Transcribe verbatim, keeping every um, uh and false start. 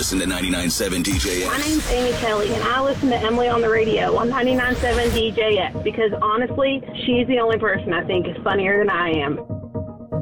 listen to ninety-nine point seven D J X. My name's Amy Kelly, and I listen to Emily on the radio on ninety-nine point seven D J X because, honestly, she's the only person I think is funnier than I am.